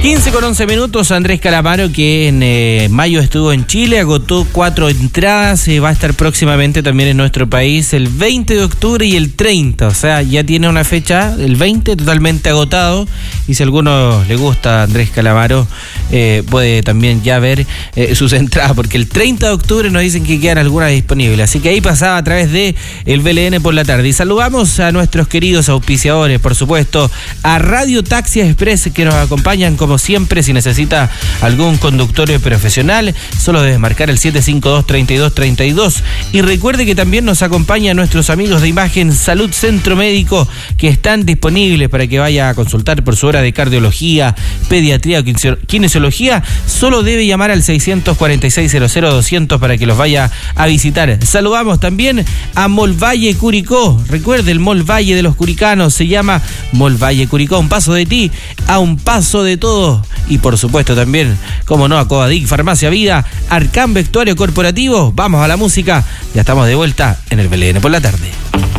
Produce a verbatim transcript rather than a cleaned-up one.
quince con once minutos, Andrés Calamaro, que en eh, mayo estuvo en Chile, agotó cuatro entradas, eh, va a estar próximamente también en nuestro país el veinte de octubre y el treinta, o sea, ya tiene una fecha, el veinte, totalmente agotado, y si a alguno le gusta Andrés Calamaro, eh, puede también ya ver eh, sus entradas, porque el treinta de octubre nos dicen que quedan algunas disponibles, así que ahí pasaba a través de el B L N por la tarde. Y saludamos a nuestros queridos auspiciadores, por supuesto, a Radio Taxi Express, que nos acompañan como siempre. Si necesita algún conductor profesional, solo debes marcar el siete cinco dos, treinta y dos treinta y dos. Y recuerde que también nos acompañan nuestros amigos de Imagen Salud Centro Médico, que están disponibles para que vaya a consultar por su hora de cardiología, pediatría o kinesiología. Solo debe llamar al seiscientos cuarenta y seis cero cero doscientos para que los vaya a visitar. Saludamos también a Mall Valle Curicó. Recuerde, el Mall Valle de los Curicanos se llama Mall Valle Curicó. Un paso de ti, a un paso de todo. Y por supuesto también, como no, a Covadic, Farmacia Vida, Arcán Vestuario Corporativo. Vamos a la música, ya estamos de vuelta en el B L N por la tarde.